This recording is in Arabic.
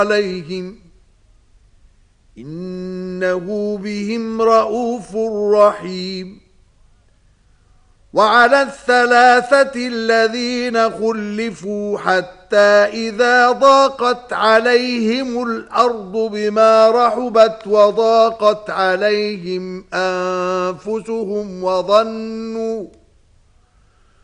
عليهم إنه بهم رؤوف رحيم. وعلى الثلاثة الذين خلفوا حتى إذا ضاقت عليهم الأرض بما رحبت وضاقت عليهم أنفسهم